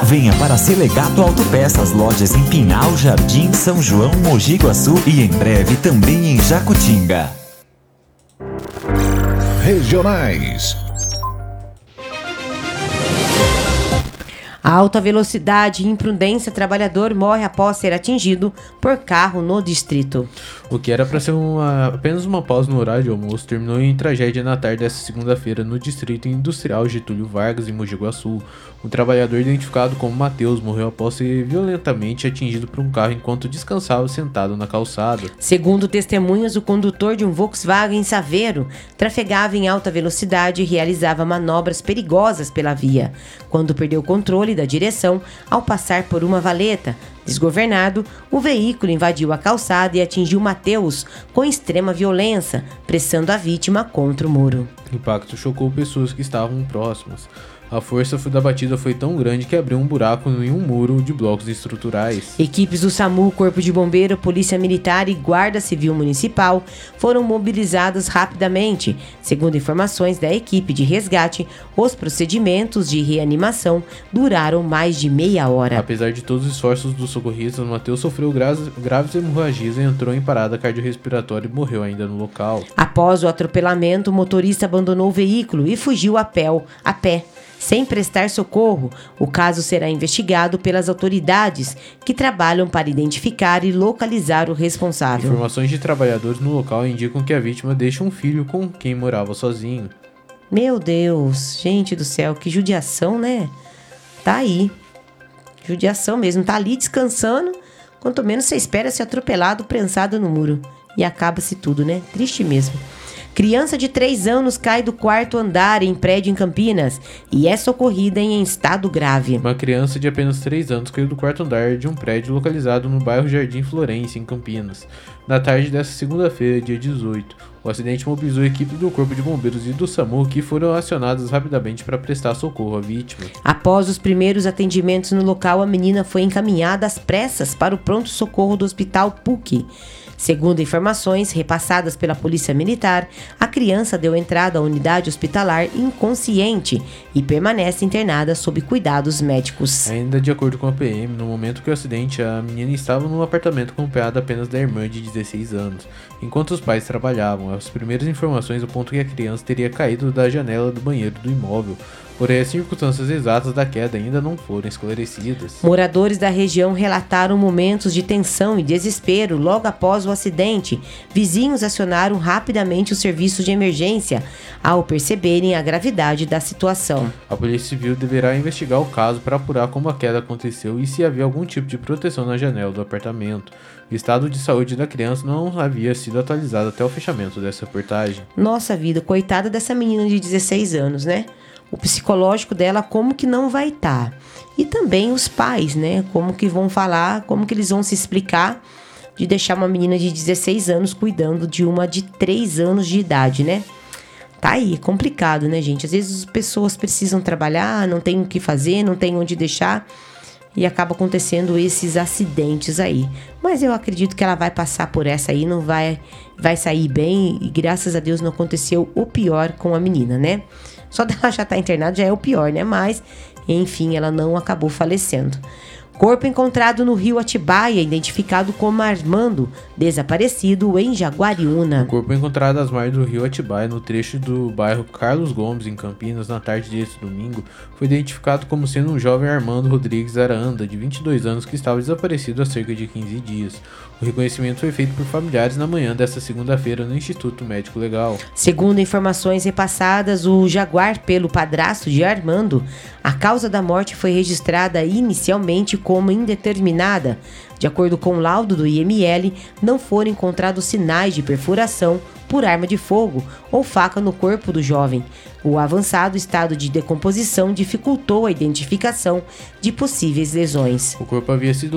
Venha para Selegato Autopeças, lojas em Pinhal, Jardim, São João, Mogi Guaçu e em breve também em Jacutinga. Regionais. Alta velocidade e imprudência, trabalhador morre após ser atingido por carro no distrito. O que era para ser apenas uma pausa no horário de almoço terminou em tragédia na tarde desta segunda-feira no distrito industrial Getúlio Vargas, em Mogi Guaçu. Um trabalhador identificado como Matheus morreu após ser violentamente atingido por um carro enquanto descansava sentado na calçada. Segundo testemunhas, o condutor de um Volkswagen Saveiro trafegava em alta velocidade e realizava manobras perigosas pela via, quando perdeu o controle da direção ao passar por uma valeta. Desgovernado, o veículo invadiu a calçada e atingiu Matheus com extrema violência, pressando a vítima contra o muro. O impacto chocou pessoas que estavam próximas. A força da batida foi tão grande que abriu um buraco em um muro de blocos estruturais. Equipes do SAMU, Corpo de Bombeiro, Polícia Militar e Guarda Civil Municipal foram mobilizadas rapidamente. Segundo informações da equipe de resgate, os procedimentos de reanimação duraram mais de meia hora. Apesar de todos os esforços dos socorristas, Matheus sofreu graves hemorragias e entrou em parada cardiorrespiratória e morreu ainda no local. Após o atropelamento, o motorista abandonou o veículo e fugiu a pé. Sem prestar socorro, o caso será investigado pelas autoridades que trabalham para identificar e localizar o responsável. Informações de trabalhadores no local indicam que a vítima deixa um filho com quem morava sozinho. Meu Deus, gente do céu, que judiação, né? Tá aí. Judiação mesmo, tá ali descansando, quanto menos você espera ser atropelado, prensado no muro. E acaba-se tudo, né? Triste mesmo. Criança de 3 anos cai do 4º andar em prédio em Campinas e é socorrida em estado grave. Uma criança de apenas 3 anos caiu do 4º andar de um prédio localizado no bairro Jardim Florência, em Campinas, na tarde desta segunda-feira, dia 18. O acidente mobilizou a equipe do Corpo de Bombeiros e do SAMU, que foram acionadas rapidamente para prestar socorro à vítima. Após os primeiros atendimentos no local, a menina foi encaminhada às pressas para o pronto-socorro do Hospital PUC. Segundo informações repassadas pela Polícia Militar, a criança deu entrada à unidade hospitalar inconsciente e permanece internada sob cuidados médicos. Ainda de acordo com a PM, no momento que o acidente, a menina estava num apartamento acompanhada apenas da irmã de 16 anos, enquanto os pais trabalhavam. As primeiras informações apontam que a criança teria caído da janela do banheiro do imóvel. Porém, as circunstâncias exatas da queda ainda não foram esclarecidas. Moradores da região relataram momentos de tensão e desespero logo após o acidente. Vizinhos acionaram rapidamente os serviços de emergência ao perceberem a gravidade da situação. A Polícia Civil deverá investigar o caso para apurar como a queda aconteceu e se havia algum tipo de proteção na janela do apartamento. O estado de saúde da criança não havia sido atualizado até o fechamento dessa reportagem. Nossa vida, coitada dessa menina de 16 anos, né? O psicológico dela como que não vai estar. E também os pais, né? Como que vão falar, como que eles vão se explicar de deixar uma menina de 16 anos cuidando de uma de 3 anos de idade, né? Tá aí, complicado, né, gente? Às vezes as pessoas precisam trabalhar, não tem o que fazer, não tem onde deixar e acaba acontecendo esses acidentes aí. Mas eu acredito que ela vai passar por essa aí, não vai sair bem e graças a Deus não aconteceu o pior com a menina, né? Só dela já estar internada já é o pior, né? Mas, enfim, ela não acabou falecendo. Corpo encontrado no rio Atibaia, identificado como Armando, desaparecido em Jaguariúna. O corpo encontrado às margens do rio Atibaia, no trecho do bairro Carlos Gomes, em Campinas, na tarde deste domingo, foi identificado como sendo um jovem Armando Rodrigues Aranda, de 22 anos, que estava desaparecido há cerca de 15 dias. O reconhecimento foi feito por familiares na manhã desta segunda-feira no Instituto Médico Legal. Segundo informações repassadas, o Jaguar pelo padrasto de Armando, a causa da morte foi registrada inicialmente como indeterminada. De acordo com o laudo do IML, não foram encontrados sinais de perfuração por arma de fogo ou faca no corpo do jovem. O avançado estado de decomposição dificultou a identificação de possíveis lesões. O corpo havia sido